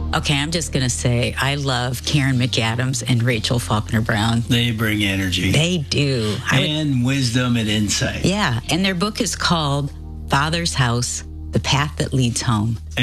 Okay, I'm just going to say I love Karen McAdams and Rachel Faulkner Brown. They bring energy. They do. And wisdom and insight. Yeah, and their book is called Father's House, The Path That Leads Home.